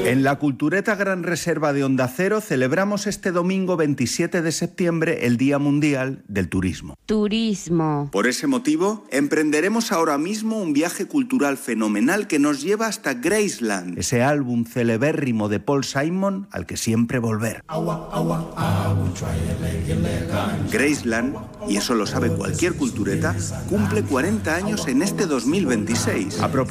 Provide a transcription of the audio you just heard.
En la Cultureta Gran Reserva de Onda Cero celebramos este domingo 27 de septiembre el Día Mundial del Turismo. Turismo. Por ese motivo, emprenderemos ahora mismo un viaje cultural fenomenal que nos lleva hasta Graceland, ese álbum celebérrimo de Paul Simon al que siempre volver. Graceland, y eso lo sabe cualquier cultureta, cumple 40 años en este 2026.